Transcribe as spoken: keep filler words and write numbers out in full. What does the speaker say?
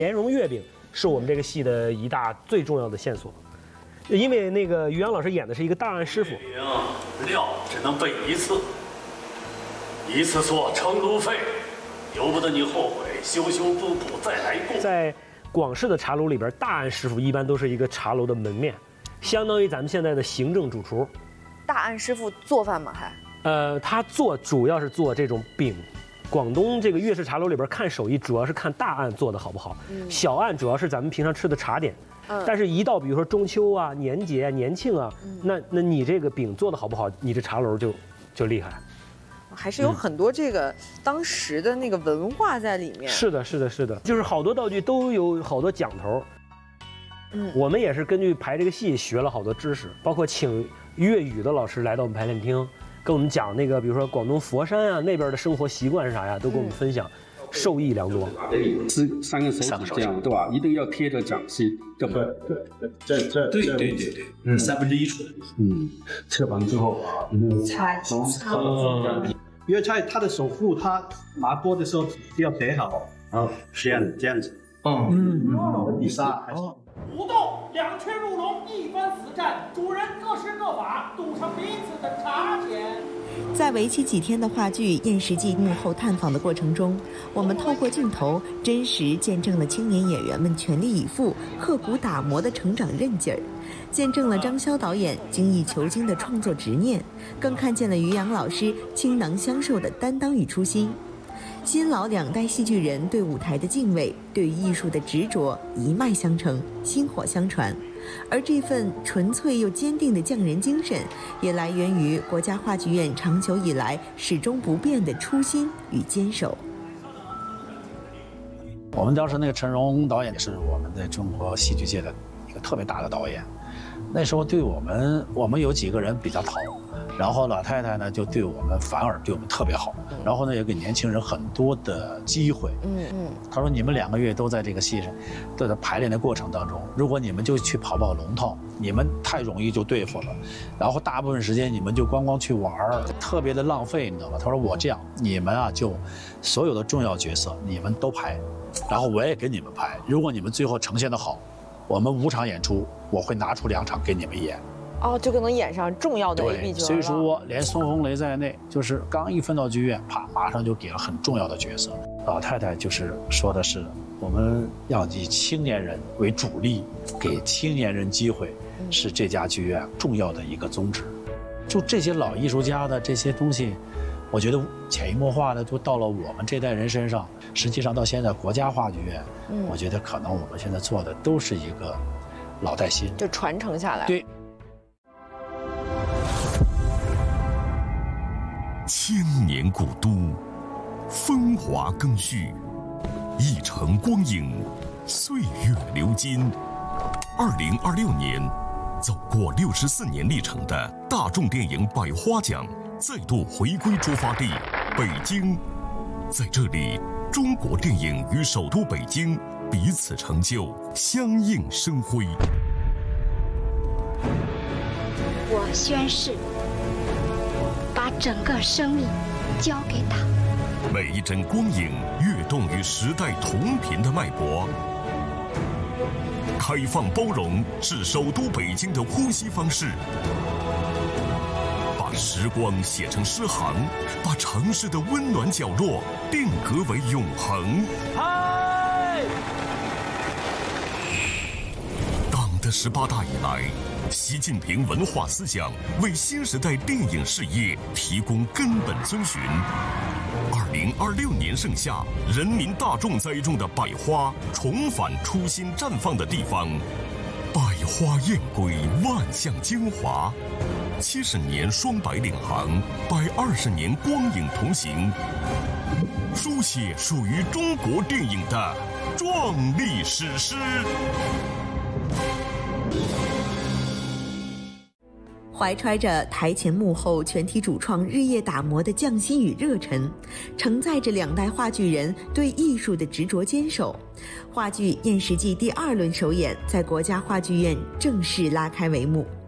莲蓉月饼是我们这个戏的一大最重要的线索，因为那个于洋老师演的是一个大案师傅， 料只能备一次，一次做成炉沸，由不得你后悔，修修补补再来过。 在广式的茶楼里边，大案师傅一般都是一个茶楼的门面，相当于咱们现在的行政主厨。 大案师傅做饭吗？还？呃， 他做主要是做这种饼。广东这个粤式茶楼里边看手艺，主要是看大案做的好不好，嗯、小案主要是咱们平常吃的茶点。嗯、但是，一到比如说中秋啊、年节、啊、年庆啊，嗯、那那你这个饼做的好不好，你这茶楼就就厉害。 还是有很多这个当时的那个文化在里面。 是的，是的，是的，就是好多道具都有好多讲头。嗯，我们也是根据排这个戏学了好多知识，包括请粤语的老师来到我们排练厅。跟我们讲那个，比如说广东佛山啊那边的生活习惯是啥呀，都跟我们分享，嗯、受益良多。 是三个手指这样，对吧？一定要贴着讲戏，对不对？ 对对，这这对对对对，嗯，三分之一出来。 嗯，吃完之后啊，嗯， 菜， 嗯，粤菜它的手腹，它拿锅的时候要得好啊，是这样子，这样子。 嗯嗯嗯，比萨还是。 武斗，两雀入笼，一番死战，主人各施各法，赌上彼此的茶钱。 在为期几天的话剧《验尸记》幕后探访的过程中，我们透过镜头真实见证了青年演员们全力以赴、刻苦打磨的成长韧劲儿，见证了张潇导演精益求精的创作执念，更看见了于洋老师倾囊相授的担当与初心。新老两代戏剧人对舞台的敬畏，对于艺术的执着一脉相承，薪火相传。而这份纯粹又坚定的匠人精神，也来源于国家话剧院长久以来始终不变的初心与坚守。 我们当时那个陈荣导演是我们在中国戏剧界的一个特别大的导演，那时候对我们，我们有几个人比较讨。然后老太太呢，就对我们反而对我们特别好，然后呢，也给年轻人很多的机会。嗯嗯，他说你们两个月都在这个戏上，都在排练的过程当中，如果你们就去跑跑龙套，你们太容易就对付了，然后大部分时间你们就光光去玩，特别的浪费，你知道吗？他说我这样，你们啊就所有的重要角色你们都排，然后我也给你们排，如果你们最后呈现的好，我们五场演出我会拿出两场给你们演。 哦，就可能演上重要的 A B 角色。 所以说，连孙红雷在内，就是刚一分到剧院，啪，马上就给了很重要的角色。老太太就是说的是，我们要以青年人为主力，给青年人机会，是这家剧院重要的一个宗旨。就这些老艺术家的这些东西，我觉得潜移默化的就到了我们这代人身上。实际上到现在国家话剧院，嗯，我觉得可能我们现在做的都是一个老带新， 就传承下来。 对。 千年古都，风华更续，一城光影，岁月流金。二零二六年，走过六十四年历程的大众电影百花奖再度回归出发地北京，在这里，中国电影与首都北京彼此成就，相映生辉。 我宣誓。把整个生命交给他。 每一帧光影跃动于时代同频的脉搏，开放包容是首都北京的呼吸方式。把时光写成诗行，把城市的温暖角落定格为永恒。嗨！党的十八大以来，习近平文化思想为新时代电影事业提供根本遵循。二零二六年盛夏，人民大众栽种的百花重返初心绽放的地方，百花艳归，万象精华。七十年双百领航，百二十年光影同行，书写属于中国电影的壮丽史诗。 怀揣着台前幕后全体主创日夜打磨的匠心与热忱，承载着两代话剧人对艺术的执着坚守，话剧《验尸记》第二轮首演在国家话剧院正式拉开帷幕。